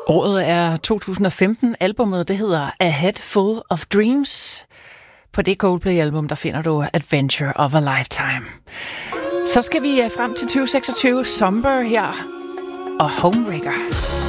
Året er 2015. Albumet, det hedder A Head Full of Dreams. På det Coldplay-album, der finder du Adventure of a Lifetime. Så skal vi frem til 2026. Somber her og Homewrecker.